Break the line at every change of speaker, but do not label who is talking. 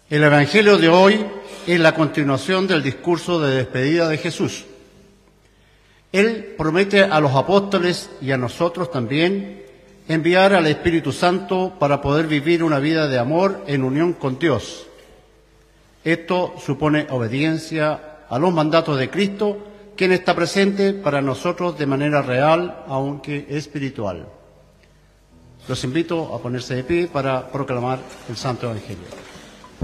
El Evangelio de hoy es la continuación del discurso de despedida de Jesús. Él promete a los apóstoles y a nosotros también enviar al Espíritu Santo para poder vivir una vida de amor en unión con Dios. Esto supone obediencia a los mandatos de Cristo, quien está presente para nosotros de manera real, aunque espiritual. Los invito a ponerse de pie para proclamar el Santo Evangelio.